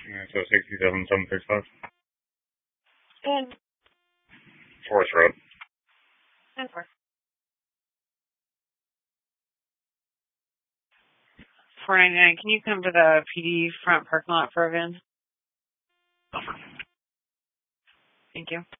Yeah, so 67,765. And Forest Road. and for 499. Can you come to the PD front parking lot for a VIN? Thank you.